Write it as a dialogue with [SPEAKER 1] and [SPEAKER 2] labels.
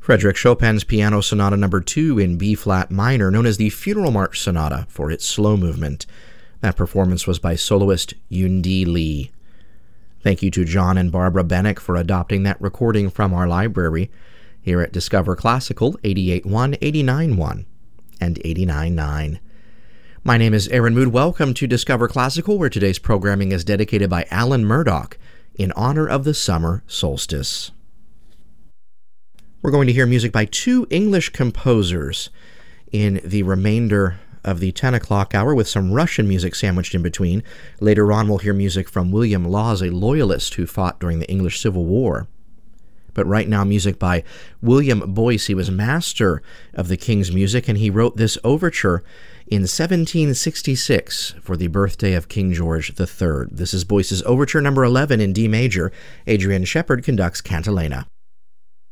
[SPEAKER 1] Frédéric Chopin's Piano Sonata No. 2 in B-flat minor, known as the Funeral March Sonata for its slow movement. That performance was by soloist Yundi Lee. Thank you to John and Barbara Bennick for adopting that recording from our library here at Discover Classical 88.1, 89.1, and 89.9. My name is Aaron Mood. Welcome to Discover Classical, where today's programming is dedicated by Alan Murdoch in honor of the summer solstice. We're going to hear music by two English composers in the remainder of the 10 o'clock hour, with some Russian music sandwiched in between. Later on, we'll hear music from William Laws, a loyalist who fought during the English Civil War. But right now, music by William Boyce. He was master of the King's music, and he wrote this overture in 1766 for the birthday of King George III. This is Boyce's Overture No. 11 in D major. Adrian Shepard conducts Cantilena.